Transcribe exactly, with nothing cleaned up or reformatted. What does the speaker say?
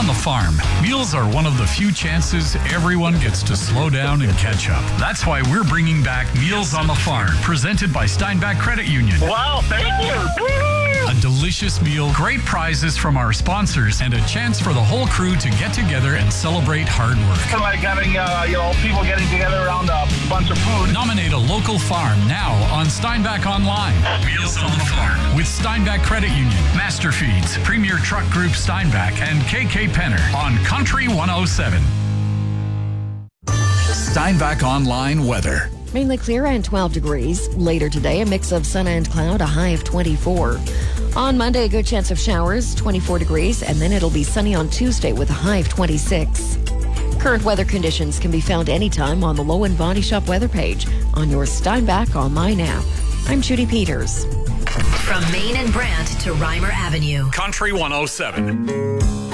the farm, meals are one of the few chances everyone gets to slow down and catch up. That's why we're bringing back Meals on the Farm, presented by Steinbach Credit Union. Wow, thank you. A delicious meal, great prizes from our sponsors, and a chance for the whole crew to get together and celebrate hard work. Kind of like having, uh, you know, people getting together around a bunch of food. Nominate a local farm now on Steinbach Online. Meals on the Farm with Steinbach Credit Union, Master Feeds, Premier Truck Group Steinbach, and K K Penner on Country one oh seven. Steinbach Online weather. Mainly clear and twelve degrees. Later today, a mix of sun and cloud, a high of twenty-four. On Monday, a good chance of showers, twenty-four degrees, and then it'll be sunny on Tuesday with a high of twenty-six. Current weather conditions can be found anytime on the Lowen Body Shop weather page on your Steinbach Online app. I'm Judy Peters. From Main and Brant to Reimer Avenue. Country one oh seven.